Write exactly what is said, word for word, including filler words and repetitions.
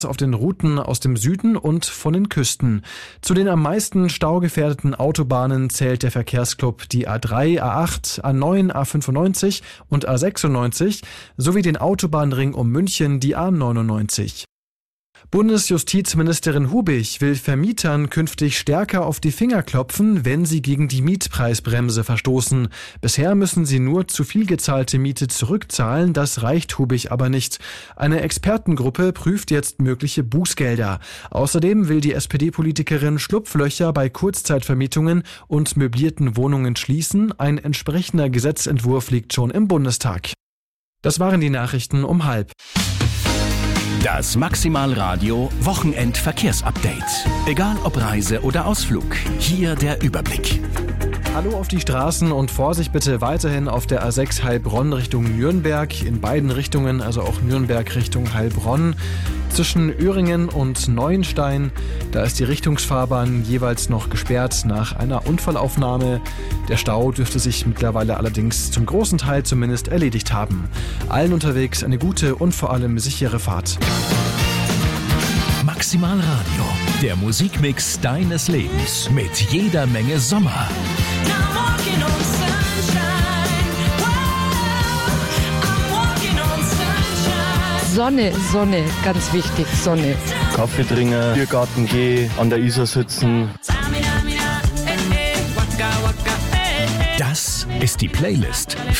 auf den Routen aus dem Süden und von den Küsten. Zu den am meisten staugefährdeten Autobahnen zählt der Verkehrsclub die A drei, A acht, A neun, A fünfundneunzig und A sechsundneunzig sowie den Autobahnring um München, die A neunundneunzig. Bundesjustizministerin Hubig will Vermietern künftig stärker auf die Finger klopfen, wenn sie gegen die Mietpreisbremse verstoßen. Bisher müssen sie nur zu viel gezahlte Miete zurückzahlen, das reicht Hubig aber nicht. Eine Expertengruppe prüft jetzt mögliche Bußgelder. Außerdem will die S P D-Politikerin Schlupflöcher bei Kurzzeitvermietungen und möblierten Wohnungen schließen. Ein entsprechender Gesetzentwurf liegt schon im Bundestag. Das waren die Nachrichten um halb. Das Maximalradio Wochenendverkehrsupdate. Egal ob Reise oder Ausflug, hier der Überblick. Hallo auf die Straßen und Vorsicht bitte weiterhin auf der A sechs Heilbronn Richtung Nürnberg. In beiden Richtungen, also auch Nürnberg Richtung Heilbronn. Zwischen Öhringen und Neuenstein, da ist die Richtungsfahrbahn jeweils noch gesperrt nach einer Unfallaufnahme. Der Stau dürfte sich mittlerweile allerdings zum großen Teil zumindest erledigt haben. Allen unterwegs eine gute und vor allem sichere Fahrt. Maximalradio, der Musikmix deines Lebens mit jeder Menge Sommer. Sonne, Sonne, ganz wichtig, Sonne. Kaffee trinken, Biergarten gehen, an der Isar sitzen. Das ist die Playlist